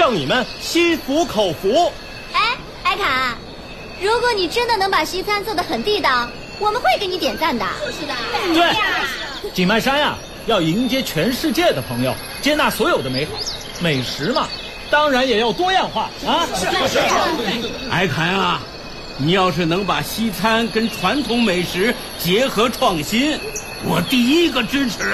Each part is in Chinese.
向你们心服口服。 哎，艾卡，如果你真的能把西餐做得很地道，我们会给你点赞的。 是的， 对，景迈山呀，要迎接全世界的朋友，接纳所有的美好。美食嘛，当然也要多样化啊！ 是。 艾侃啊，你要是能把西餐跟传统美食结合创新，我第一个支持。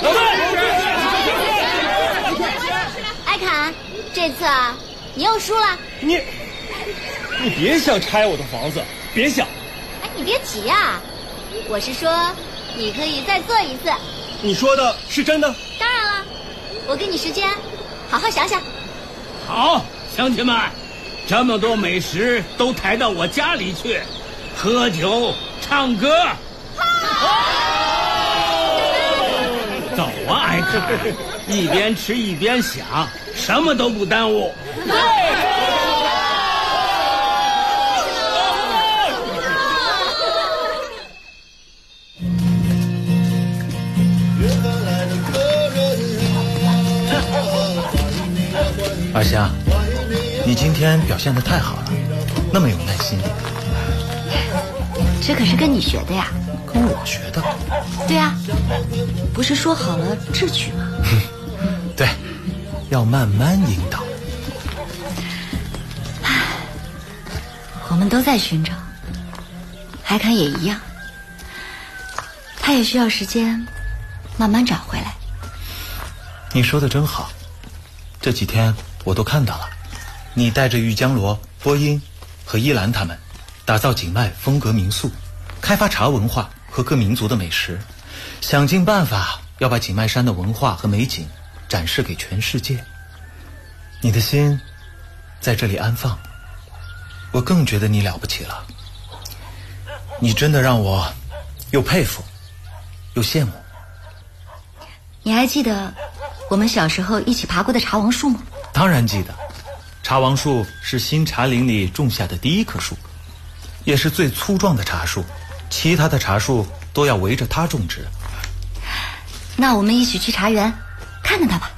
艾卡，这次啊，你又输了。 你别想拆我的房子，别想！ 哎，你别急啊，我是说，你可以再做一次。 你说的是真的？ 当然了，我给你时间，好好想想。 好，乡亲们，这么多美食都抬到我家里去，喝酒唱歌。走啊，艾侃，一边吃一边想，什么都不耽误。 二香，你今天表现得太好了，那么有耐心。 这可是跟你学的呀。 跟我学的？ 对啊，不是说好了智取吗？ 对，要慢慢引导。 我们都在寻找，海侃也一样，他也需要时间慢慢找回来。 你说的真好，这几天我都看到了，你带着玉江罗、波音和依兰他们，打造景迈风格民宿，开发茶文化和各民族的美食，想尽办法要把景迈山的文化和美景展示给全世界。你的心在这里安放，我更觉得你了不起了。你真的让我又佩服又羡慕。 你还记得我们小时候一起爬过的茶王树吗？ 当然记得，茶王树是新茶林里种下的第一棵树，也是最粗壮的茶树，其他的茶树都要围着它种植。 那我们一起去茶园看看它吧。